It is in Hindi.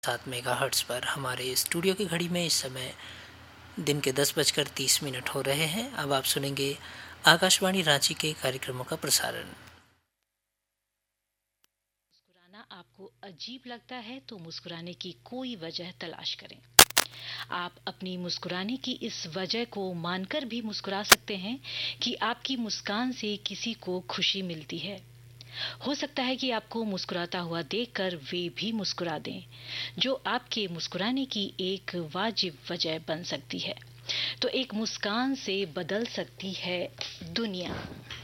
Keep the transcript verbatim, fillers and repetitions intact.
सात मेगाहर्ट्ज़ पर। हमारे स्टूडियो की घड़ी में इस समय दिन के दस बजकर तीस मिनट हो रहे हैं। अब आप सुनेंगे आकाशवाणी रांची के कार्यक्रमों का प्रसारण। मुस्कुराना आपको अजीब लगता है तो मुस्कुराने की कोई वजह तलाश करें। आप अपनी मुस्कुराने की इस वजह को मानकर भी मुस्कुरा सकते हैं कि आपकी मुस्कान से किसी को खुशी मिलती है। हो सकता है कि आपको मुस्कुराता हुआ देखकर वे भी मुस्कुरा दें, जो आपके मुस्कुराने की एक वाजिब वजह बन सकती है। तो एक मुस्कान से बदल सकती है दुनिया।